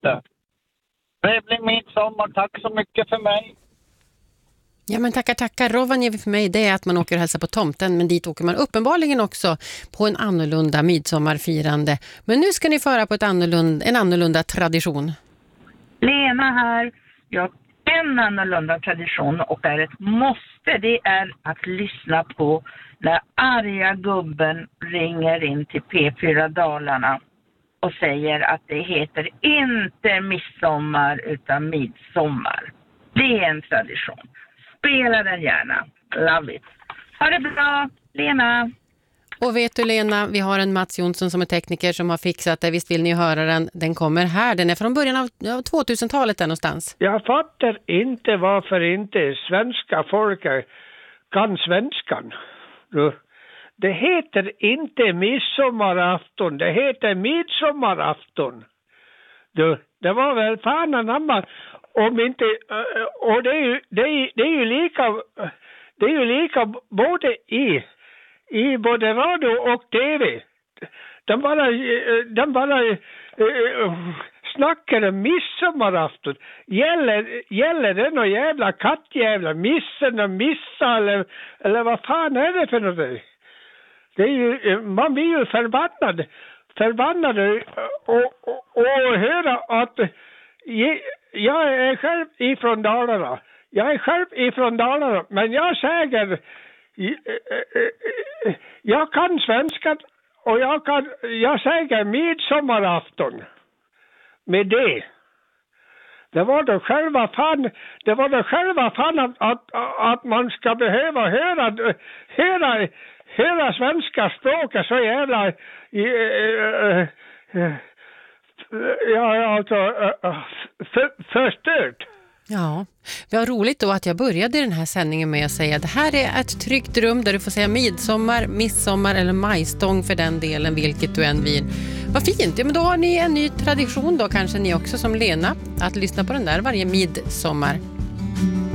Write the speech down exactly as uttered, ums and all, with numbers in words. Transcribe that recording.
det. Trevlig midsommar, tack så mycket för mig. Ja, men tackar, tackar. Rovaniemi för mig, det är att man åker och hälsar på tomten, men dit åker man uppenbarligen också på en annorlunda midsommarfirande. Men nu ska ni föra på ett annorlunda, en annorlunda tradition. Lena här. Jag har en annorlunda tradition och är ett måste. Det är att lyssna på när arga gubben ringer in till P fyra Dalarna och säger att det heter inte midsommar utan midsommar. Det är en tradition. Spela den gärna. Love it. Ha det bra, Lena. Och vet du, Lena, vi har en Mats Jonsson som är tekniker som har fixat det. Visst vill ni höra den? Den kommer här. Den är från början av ja, tvåtusentalet där någonstans. Jag fattar inte varför inte svenska folket kan svenskan. Det heter inte midsommarafton. Det heter midsommarafton. Du, det var väl fan anamma. Om inte, och det är ju, det är, det är ju lika, det är ju lika både i, i både radio och tv. De bara, de bara uh, snackar om midsommarafton. Gäller, gäller det någon jävla kattjävla, missen och missa eller, eller vad fan är det för något? Det är ju, man blir ju förbannad, förbannad och, och, och höra att jag är själv ifrån Dalarna. Jag är själv ifrån Dalarna. Men jag säger... Jag kan svenska och jag kan... Jag säger midsommarafton. Med det. Det var då själva fan... Det var då själva fan att, att, att man ska behöva höra... Höra, höra svenska språket så jävla... Ja, alltså för, förstört. Ja, det var roligt då att jag började den här sändningen med att säga att det här är ett tryggt rum där du får säga midsommar, midsommar eller majstång för den delen, vilket du än vill. Vad fint, ja, men då har ni en ny tradition då kanske ni också som Lena att lyssna på den där varje midsommar.